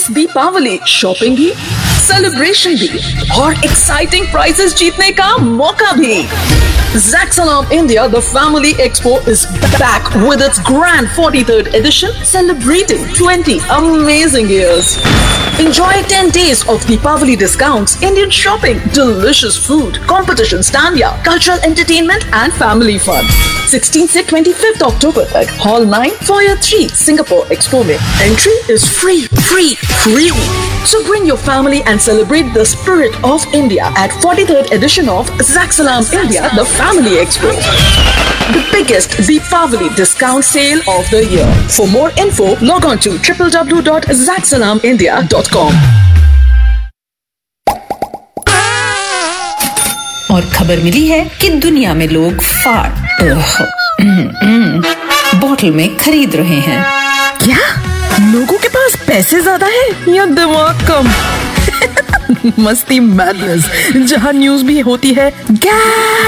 Deepawali shopping भी, celebration भी और एक्साइटिंग प्राइजेस जीतने का मौका भी। Zaxalam India, the Family Expo is back with its grand 43rd edition, celebrating 20 amazing years. Enjoy 10 days of Deepavali discounts, Indian shopping, delicious food, competition standia, cultural entertainment and family fun. 16 से 25th October तक Hall 9, Foyer 3, Singapore Expo में entry is free. So bring your family and celebrate the spirit of India at 43rd edition of Zaxalam India, the Family Expo, the biggest Deepavali discount sale of the year. For more info, log on to www.zaxalamindia.com. और खबर मिली है कि दुनिया में लोग फाट bottle में खरीद रहे हैं। क्या लोगों के पास पैसे ज्यादा है या दिमाग कम? मस्ती मैडनेस, जहां न्यूज भी होती है गैस